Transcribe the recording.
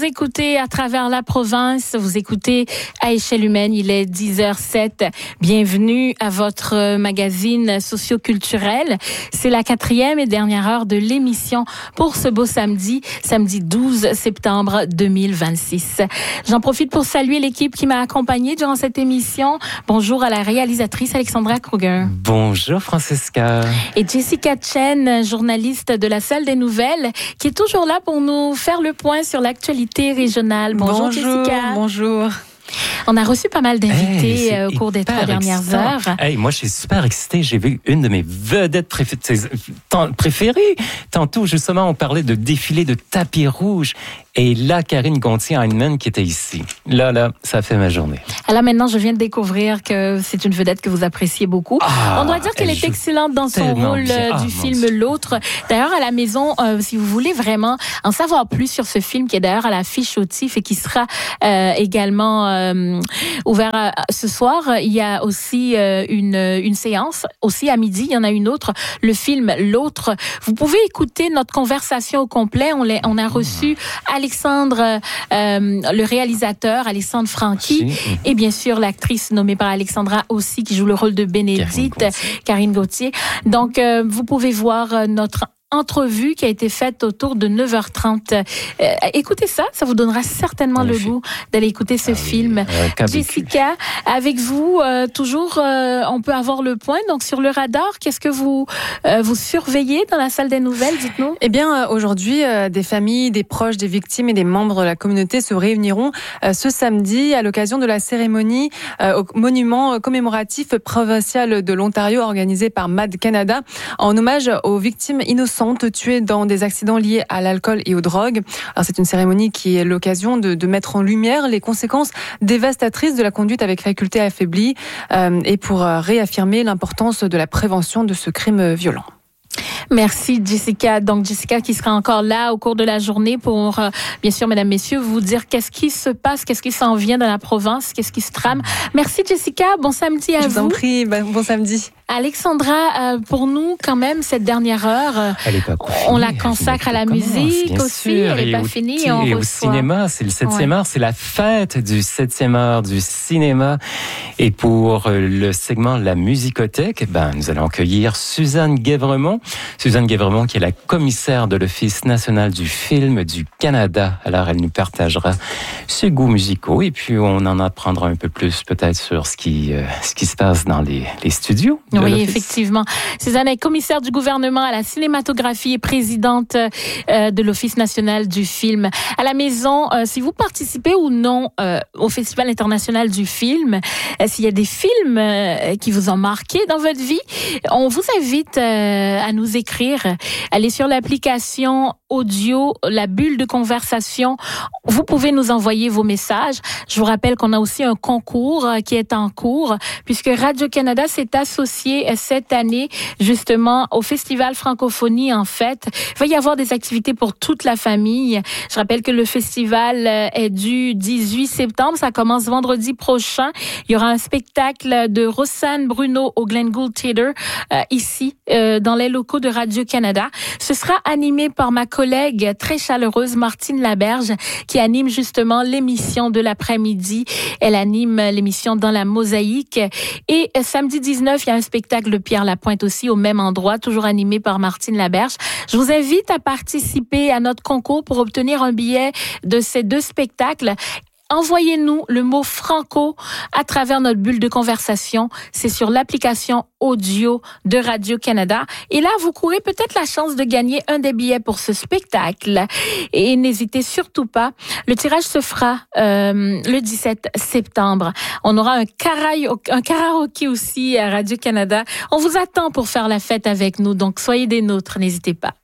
nous écoutez à travers la province, vous écoutez à échelle humaine, il est 10h07. Bienvenue à votre magazine socio-culturel. C'est la 4e et dernière heure de l'émission pour ce beau samedi 12 septembre 2026. J'en profite pour saluer l'équipe qui m'a accompagnée durant cette émission. Bonjour à la réalisatrice Alexandra Kruger. Bonjour Francisca. Et Jessica Chen, journaliste de la Salle des Nouvelles, qui est toujours là pour nous faire le point sur l'actualité régionale. Bonjour Jessica. Bonjour. On a reçu pas mal d'invités au cours des 3 dernières heures. Moi, je suis super excitée. J'ai vu une de mes vedettes préférées. Tantôt, justement, on parlait de défilé de tapis rouge. Et là, Karine Gontier-Heinemann qui était ici. Là, ça fait ma journée. Alors maintenant, je viens de découvrir que c'est une vedette que vous appréciez beaucoup. On doit dire qu'elle est excellente dans son rôle du film L'Autre. D'ailleurs, à la maison, si vous voulez vraiment en savoir plus sur ce film qui est d'ailleurs à l'affiche au TIFF et qui sera également ouvert ce soir, il y a aussi une séance. Aussi à midi, il y en a une autre. Le film L'Autre. Vous pouvez écouter notre conversation au complet. On a reçu Alexandre, le réalisateur, Alexandre Franqui, et bien sûr l'actrice nommée par Alexandra aussi, qui joue le rôle de Bénédicte, Karine Gauthier. Donc, vous pouvez voir notre entrevue qui a été faite autour de 9h30. Écoutez ça vous donnera certainement le goût d'aller écouter ce film. Jessica, avec vous, toujours, on peut avoir le point. Donc, sur le radar, qu'est-ce que vous surveillez dans la salle des nouvelles? Dites-nous. Eh bien, aujourd'hui, des familles, des proches, des victimes et des membres de la communauté se réuniront ce samedi à l'occasion de la cérémonie au monument commémoratif provincial de l'Ontario organisé par MAD Canada en hommage aux victimes innocentes tuées dans des accidents liés à l'alcool et aux drogues. Alors, c'est une cérémonie qui est l'occasion de mettre en lumière les conséquences dévastatrices de la conduite avec faculté affaiblie et pour réaffirmer l'importance de la prévention de ce crime violent. Merci Jessica. Donc Jessica qui sera encore là au cours de la journée pour, bien sûr, mesdames, messieurs, vous dire qu'est-ce qui se passe, qu'est-ce qui s'en vient dans la province, qu'est-ce qui se trame. Merci Jessica, bon samedi à vous. Je vous en prie, bon samedi. Alexandra, pour nous, quand même, cette dernière heure, on la consacre à la musique aussi, elle n'est pas finie. Et au cinéma, c'est le 7e art, c'est la fête du 7e art du cinéma. Et pour le segment La Musicothèque, nous allons accueillir Suzanne Guèvremont. Suzanne Guèvremont qui est la commissaire de l'Office national du film du Canada. Alors, elle nous partagera ses goûts musicaux et puis on en apprendra un peu plus peut-être sur ce qui se passe dans les studios. Oui, effectivement. Suzanne est commissaire du gouvernement à la cinématographie et présidente de l'Office national du film. À la maison, si vous participez ou non au Festival international du film, s'il y a des films qui vous ont marqué dans votre vie, on vous invite à nous écrire. Allez sur l'application audio, la bulle de conversation. Vous pouvez nous envoyer vos messages. Je vous rappelle qu'on a aussi un concours qui est en cours puisque Radio-Canada s'est associé cette année justement au Festival Francophonie en fait. Il va y avoir des activités pour toute la famille. Je rappelle que le festival est du 18 septembre. Ça commence vendredi prochain. Il y aura un spectacle de Rosanne Bruno au Glenn Gould Theatre ici dans les locaux de Radio-Canada. Ce sera animé par ma collègue très chaleureuse Martine Laberge qui anime justement l'émission de l'après-midi. Elle anime l'émission Dans la Mosaïque. Et samedi 19, il y a un spectacle de Pierre Lapointe aussi au même endroit, toujours animé par Martine Laberge. Je vous invite à participer à notre concours pour obtenir un billet de ces 2 spectacles. Envoyez-nous le mot franco à travers notre bulle de conversation. C'est sur l'application audio de Radio-Canada. Et là, vous courez peut-être la chance de gagner un des billets pour ce spectacle. Et n'hésitez surtout pas. Le tirage se fera le 17 septembre. On aura un karaoké aussi à Radio-Canada. On vous attend pour faire la fête avec nous. Donc, soyez des nôtres. N'hésitez pas.